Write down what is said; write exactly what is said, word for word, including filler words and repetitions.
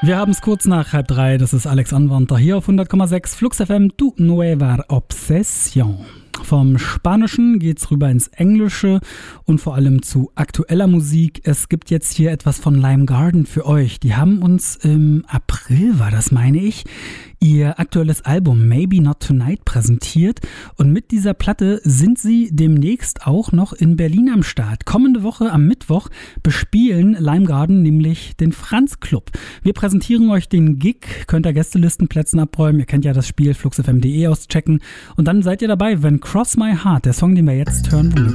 Wir haben es kurz nach halb drei, das ist Alex Anwandter hier auf hundert Komma sechs Flux F M, Tu Nueva Obsession. Vom Spanischen geht's rüber ins Englische und vor allem zu aktueller Musik. Es gibt jetzt hier etwas von Lime Garden für euch. Die haben uns im April, war das meine ich, ihr aktuelles Album Maybe Not Tonight präsentiert. Und mit dieser Platte sind sie demnächst auch noch in Berlin am Start. Kommende Woche am Mittwoch bespielen Lime Garden nämlich den Franz Club. Wir präsentieren euch den Gig, könnt ihr Gästelistenplätzen abräumen. Ihr kennt ja das Spiel fluxfm punkt de auschecken. Und dann seid ihr dabei, wenn Cross My Heart, der Song, den wir jetzt hören,